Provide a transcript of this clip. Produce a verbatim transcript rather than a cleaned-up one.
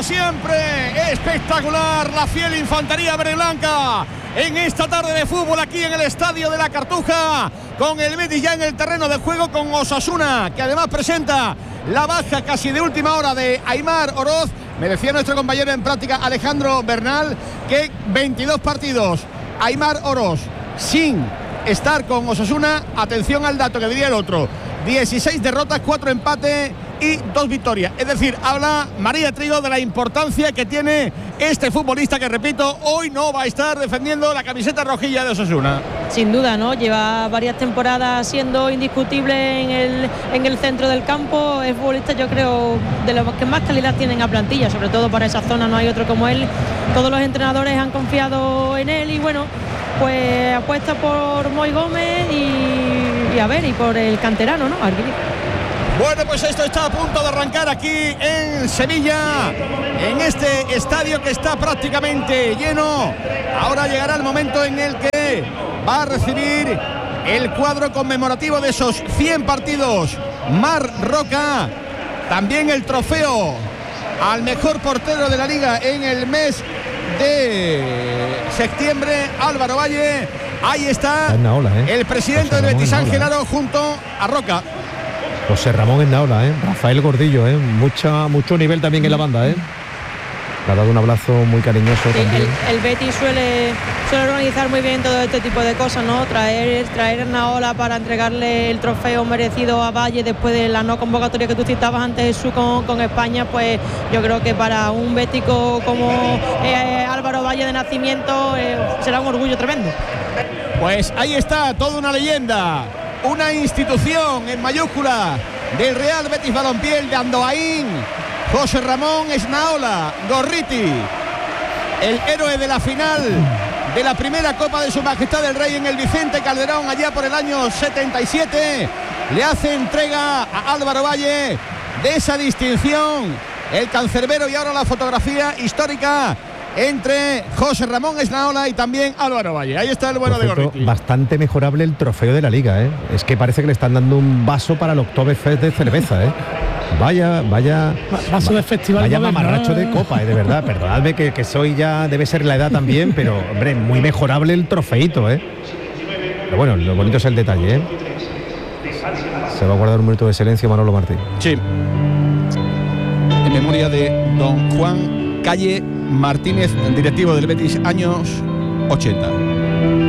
como siempre, espectacular la fiel infantería verde blanca en esta tarde de fútbol aquí en el Estadio de la Cartuja, con el Betis ya en el terreno de juego, con Osasuna, que además presenta la baja casi de última hora de Aimar Oroz. Me decía nuestro compañero en práctica Alejandro Bernal que veintidós partidos Aimar Oroz sin estar con Osasuna. Atención al dato que diría el otro: dieciséis derrotas, cuatro empates y dos victorias. Es decir, habla María Trigo de la importancia que tiene este futbolista, que repito, hoy no va a estar defendiendo la camiseta rojilla de Osasuna. Sin duda, ¿no? Lleva varias temporadas siendo indiscutible en el, en el centro del campo. Es futbolista, yo creo, de los que más calidad tienen a plantilla, sobre todo para esa zona, no hay otro como él. Todos los entrenadores han confiado en él y bueno, pues apuesta por Moy Gómez y, y a ver, y por el canterano, ¿no? Arguiris. Bueno, pues esto está a punto de arrancar aquí en Sevilla, en este estadio que está prácticamente lleno. Ahora llegará el momento en el que va a recibir el cuadro conmemorativo de esos cien partidos Marc Roca, también el trofeo al mejor portero de la liga en el mes de septiembre, Álvaro Valle. Ahí está ola, ¿eh? el presidente del Betis, Ángel Aro, junto a Roca. José Ramón en la ola, ¿eh? Rafael Gordillo, ¿eh? Mucha, mucho nivel también en la banda, ¿eh? Le ha dado un abrazo muy cariñoso, sí, también. El, el Betis suele, suele organizar muy bien todo este tipo de cosas, ¿no? Traer, traer una ola para entregarle el trofeo merecido a Valle después de la no convocatoria que tú citabas antes, su con, con España. Pues yo creo que para un bético como eh, Álvaro Valle de nacimiento eh, será un orgullo tremendo. Pues ahí está, toda una leyenda, una institución en mayúscula del Real Betis Balompié de Andoaín. José Ramón Esnaola Gorriti, el héroe de la final de la primera Copa de Su Majestad el Rey en el Vicente Calderón allá por el año setenta y siete, le hace entrega a Álvaro Valle de esa distinción, el cancerbero. Y ahora la fotografía histórica entre José Ramón Esnaola y también Álvaro Valle. Ahí está el bueno de Gorriti. Bastante mejorable el trofeo de la Liga, ¿eh? Es que parece que le están dando un vaso para el Oktoberfest de cerveza, ¿eh? Vaya, vaya, vaso de festival, vaya moderno, mamarracho de copa, ¿eh? De verdad, perdonadme que, que soy ya, debe ser la edad también, pero hombre, muy mejorable el trofeito, ¿eh? Pero bueno, lo bonito es el detalle, ¿eh? Se va a guardar un minuto de silencio Manolo Martín. Sí. En memoria de don Juan Calle Martínez, directivo del Betis, años ochenta.